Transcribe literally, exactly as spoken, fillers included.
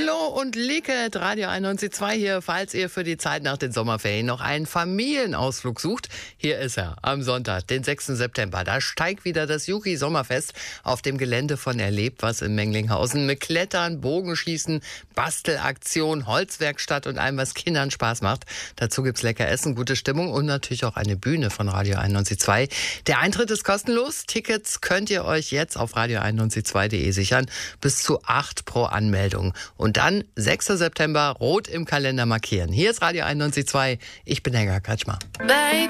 Hallo und Liket, Radio einundneunzig Komma zwei hier, falls ihr für die Zeit nach den Sommerferien noch einen Familienausflug sucht. Hier ist er, am Sonntag, den sechsten September. Da steigt wieder das Juki-Sommerfest auf dem Gelände von Erlebt was in Menglinghausen mit Klettern, Bogenschießen, Bastelaktion, Holzwerkstatt und allem, was Kindern Spaß macht. Dazu gibt's lecker Essen, gute Stimmung und natürlich auch eine Bühne von Radio einundneunzig Komma zwei. Der Eintritt ist kostenlos. Tickets könnt ihr euch jetzt auf radio einundneunzig Komma zwei punkt de sichern. Bis zu acht pro Anmeldung. Und dann, sechster September, rot im Kalender markieren. Hier ist Radio einundneunzig Komma zwei. Ich bin Helga Kretschmer. Baby.